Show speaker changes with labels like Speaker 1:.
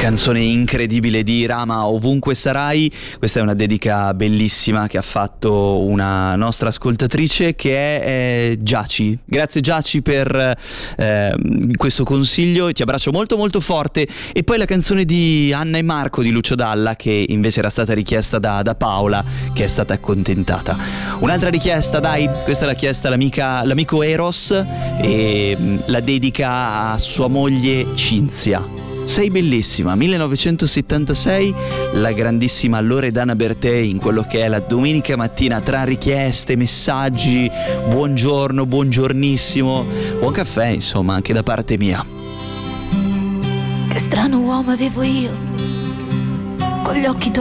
Speaker 1: Canzone incredibile di Rama, Ovunque Sarai. Questa è una dedica bellissima che ha fatto una nostra ascoltatrice che è Giaci. Grazie Giaci per questo consiglio, ti abbraccio molto molto forte. E poi la canzone di Anna e Marco di Lucio Dalla, che invece era stata richiesta da Paola, che è stata accontentata. Un'altra richiesta, dai, questa l'ha chiesta l'amico Eros e la dedica a sua moglie Cinzia. Sei bellissima, 1976, la grandissima Loredana Bertè in quello che è la domenica mattina, tra richieste, messaggi, buongiorno, buongiornissimo, buon caffè, insomma, anche da parte mia.
Speaker 2: Che strano uomo avevo io, con gli occhi